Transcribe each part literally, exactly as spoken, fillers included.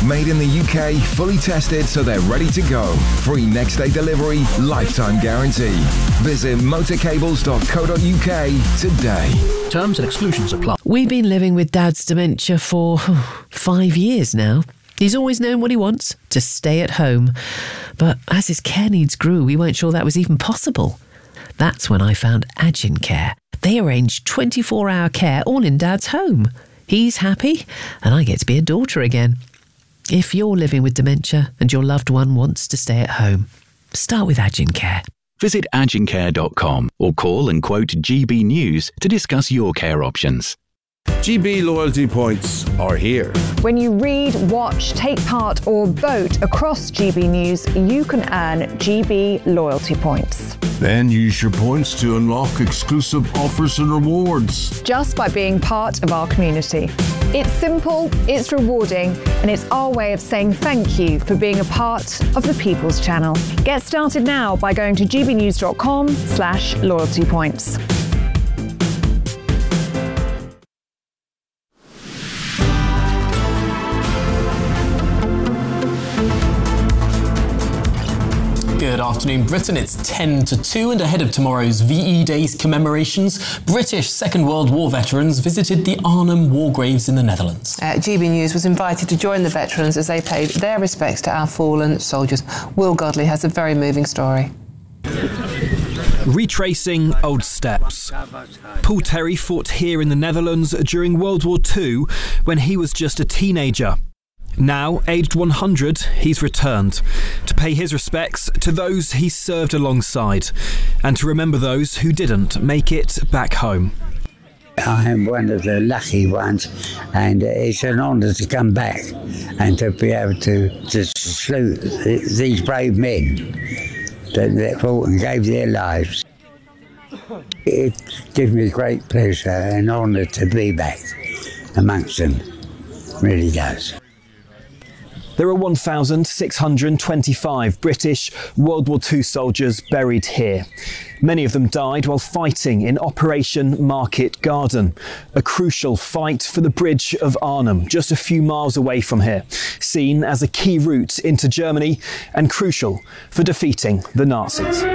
Made in the U K, fully tested so they're ready to go. Free next day delivery, lifetime guarantee. Visit motorcables dot co dot U K today. Terms and exclusions apply. We've been living with Dad's dementia for oh, five years now. He's always known what he wants, to stay at home. But as his care needs grew, we weren't sure that was even possible. That's when I found Agin Care. They arrange twenty-four hour care all in Dad's home. He's happy, and I get to be a daughter again. If you're living with dementia and your loved one wants to stay at home, start with Agin Care. Visit agin care dot com or call and quote G B News to discuss your care options. G B loyalty points are here. When you read, watch, take part or vote across G B News, you can earn G B loyalty points. Then use your points to unlock exclusive offers and rewards. Just by being part of our community. It's simple, it's rewarding, and it's our way of saying thank you for being a part of the People's Channel. Get started now by going to g b news dot com slash loyalty points. Good afternoon, Britain. It's ten to two, and ahead of tomorrow's V E Day's commemorations, British Second World War veterans visited the Arnhem War Graves in the Netherlands. Uh, G B News was invited to join the veterans as they paid their respects to our fallen soldiers. Will Godley has a very moving story. Retracing old steps. Paul Terry fought here in the Netherlands during World War Two when he was just a teenager. Now, aged one hundred, he's returned to pay his respects to those he served alongside and to remember those who didn't make it back home. I am one of the lucky ones, and it's an honour to come back and to be able to, to salute these brave men that, that fought and gave their lives. It gives me great pleasure and honour to be back amongst them, it really does. There are one thousand six hundred twenty-five British World War Two soldiers buried here. Many of them died while fighting in Operation Market Garden, a crucial fight for the Bridge of Arnhem, just a few miles away from here, seen as a key route into Germany and crucial for defeating the Nazis.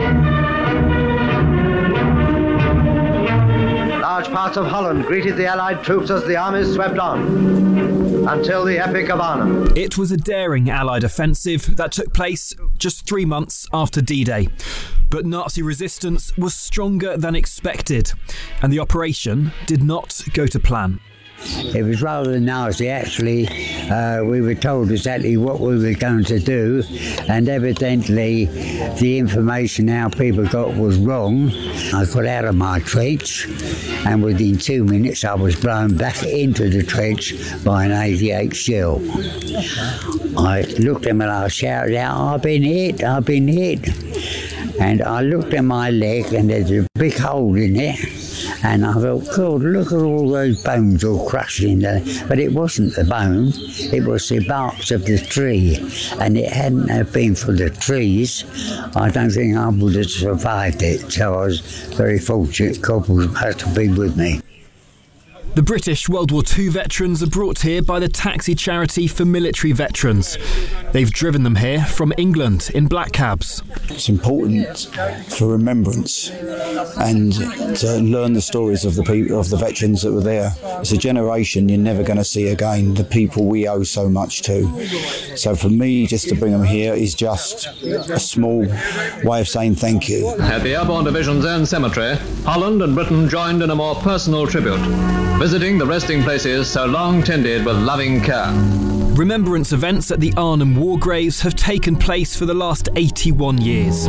Large parts of Holland greeted the Allied troops as the armies swept on, until the Epic of Arnhem. It was a daring Allied offensive that took place just three months after D-Day. But Nazi resistance was stronger than expected, and the operation did not go to plan. It was rather nasty, actually. Uh, we were told exactly what we were going to do, and evidently the information our people got was wrong. I got out of my trench, and within two minutes I was blown back into the trench by an eighty-eight shell. I looked at him and I shouted out, "I've been hit, I've been hit." And I looked at my leg and there's a big hole in it. And I thought, God, look at all those bones all crushed in there. But it wasn't the bone, it was the barks of the tree. And it hadn't have been for the trees, I don't think I would have survived it. So I was very fortunate. Corporals must have been with me. The British World War Two veterans are brought here by the taxi charity for military veterans. They've driven them here from England in black cabs. It's important for remembrance and to learn the stories of the people, of the veterans that were there. It's a generation you're never going to see again, the people we owe so much to. So for me, just to bring them here is just a small way of saying thank you. At the Airborne Division's own cemetery, Holland and Britain joined in a more personal tribute, visiting the resting places so long tended with loving care. Remembrance events at the Arnhem War Graves have taken place for the last eighty-one years.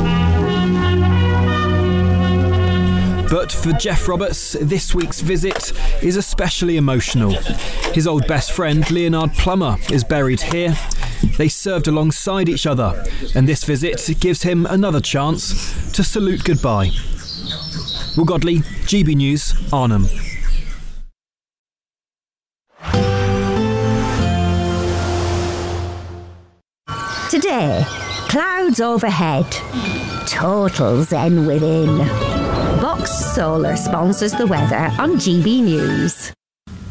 But for Jeff Roberts, this week's visit is especially emotional. His old best friend, Leonard Plummer, is buried here. They served alongside each other, and this visit gives him another chance to salute goodbye. Will Godley, G B News, Arnhem. Today, clouds overhead, total zen within. Box Solar sponsors the weather on G B News.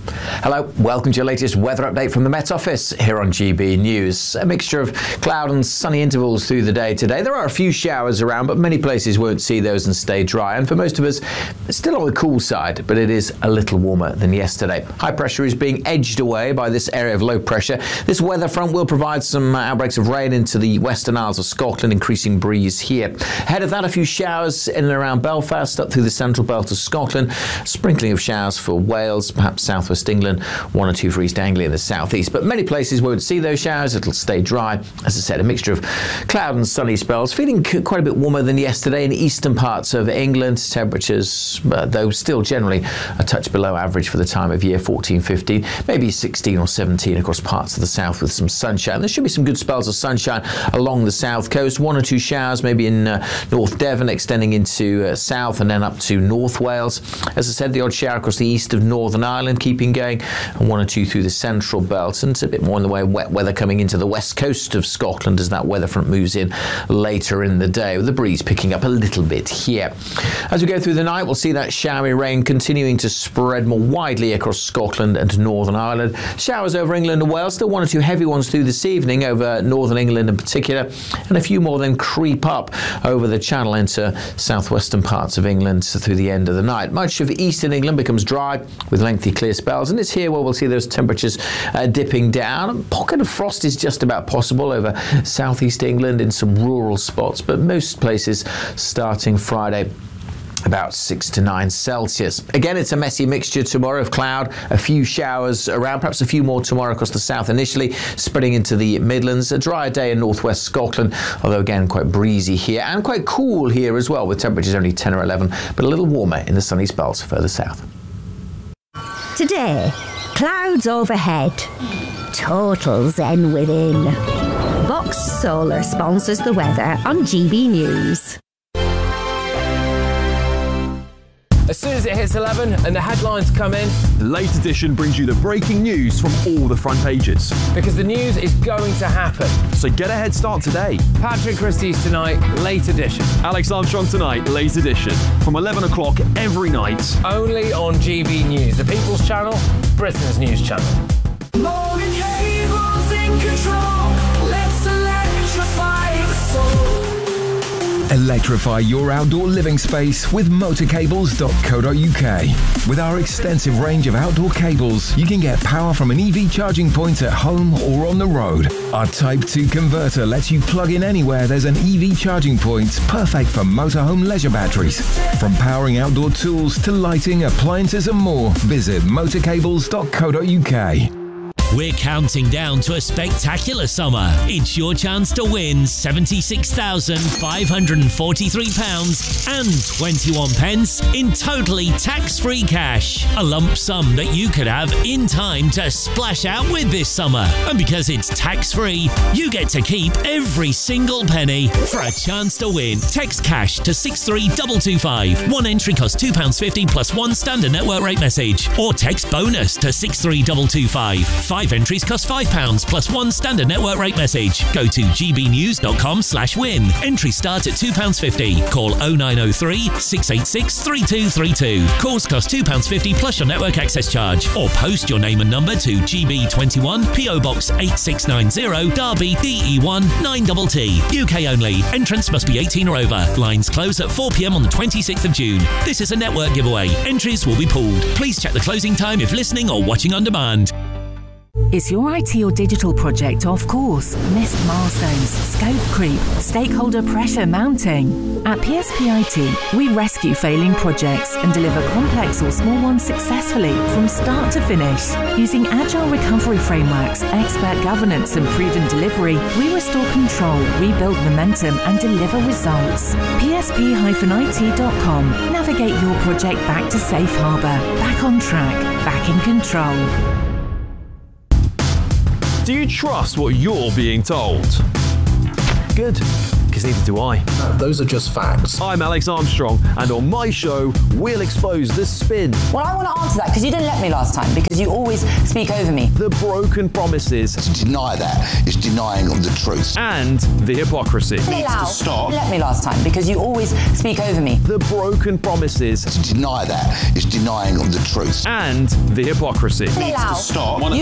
Hello, welcome to your latest weather update from the Met Office here on G B News. A mixture of cloud and sunny intervals through the day today. There are a few showers around, but many places won't see those and stay dry. And for most of us, it's still on the cool side, but it is a little warmer than yesterday. High pressure is being edged away by this area of low pressure. This weather front will provide some outbreaks of rain into the Western Isles of Scotland, increasing breeze here. Ahead of that, a few showers in and around Belfast, up through the central belt of Scotland. Sprinkling of showers for Wales, perhaps southwest England. One or two for East Anglia in the southeast, but many places won't see those showers. It'll stay dry. As I said, a mixture of cloud and sunny spells. Feeling quite a bit warmer than yesterday in eastern parts of England. Temperatures, uh, though, still generally a touch below average for the time of year, fourteen, fifteen, maybe sixteen or seventeen across parts of the south with some sunshine. There should be some good spells of sunshine along the south coast. One or two showers, maybe in uh, North Devon, extending into uh, south and then up to North Wales. As I said, the odd shower across the east of Northern Ireland, keeping going, and one or two through the central belt, and a bit more in the way of wet weather coming into the west coast of Scotland as that weather front moves in later in the day, with the breeze picking up a little bit here. As we go through the night, we'll see that showery rain continuing to spread more widely across Scotland and Northern Ireland. Showers over England and Wales, still one or two heavy ones through this evening over Northern England in particular, and a few more then creep up over the Channel into southwestern parts of England through the end of the night. Much of eastern England becomes dry with lengthy clear spells, and it's here where we'll see those temperatures uh, dipping down. A pocket of frost is just about possible over southeast England in some rural spots, but most places starting Friday about six to nine Celsius. Again, it's a messy mixture tomorrow of cloud, a few showers around, perhaps a few more tomorrow across the south initially, spreading into the Midlands. A drier day in northwest Scotland, although again quite breezy here and quite cool here as well, with temperatures only ten or eleven, but a little warmer in the sunny spells further south. Today, clouds overhead, total zen within. Box Solar sponsors the weather on G B News. As soon as it hits eleven and the headlines come in, the Late Edition brings you the breaking news from all the front pages. Because the news is going to happen. So get a head start today. Patrick Christie's tonight, Late Edition. Alex Armstrong tonight, Late Edition. From eleven o'clock every night. Only on G B News, the People's Channel, Britain's news channel. Morgan Cable's in control. Let's electrify the soul. Electrify your outdoor living space with motor cables dot co dot U K. With our extensive range of outdoor cables, you can get power from an E V charging point at home or on the road. Our Type two converter lets you plug in anywhere there's an E V charging point, perfect for motorhome leisure batteries. From powering outdoor tools to lighting, appliances and more, visit motor cables dot co dot U K. We're counting down to a spectacular summer. It's your chance to win seventy-six thousand five hundred forty-three pounds and twenty-one pence in totally tax-free cash. A lump sum that you could have in time to splash out with this summer. And because it's tax-free, you get to keep every single penny. For a chance to win, text cash to six three two two five. One entry costs two pounds fifty plus one standard network rate message. Or text bonus to six three two two five. Five entries cost five pounds plus one standard network rate message. Go to g b news dot com slash win. Entries start at two pounds fifty. Call oh nine oh three, six eight six, three two three two. Calls cost two pounds fifty plus your network access charge. Or post your name and number to G B twenty-one, P O Box eight six nine zero, Derby, D E one nine T T. U K only. Entrance must be eighteen or over. Lines close at four p m on the twenty-sixth of June. This is a network giveaway. Entries will be pooled. Please check the closing time if listening or watching on demand. Is your I T or digital project off course? Missed milestones, scope creep, stakeholder pressure mounting? At P S P I T, we rescue failing projects and deliver complex or small ones successfully from start to finish. Using agile recovery frameworks, expert governance and proven delivery, we restore control, rebuild momentum and deliver results. P S P I T dot com. Navigate your project back to safe harbour, back on track, back in control. Do you trust what you're being told? Good. Because neither do I. No, those are just facts. I'm Alex Armstrong, and on my show, we'll expose the spin. Well, I want to answer that because you didn't let me last time, because you always speak over me. The broken promises. To deny that is denying of the truth. And the hypocrisy. Allow. Stop. You let me last time because you always speak over me. The broken promises. To deny that is denying of the truth. And the hypocrisy. Allow. Stop.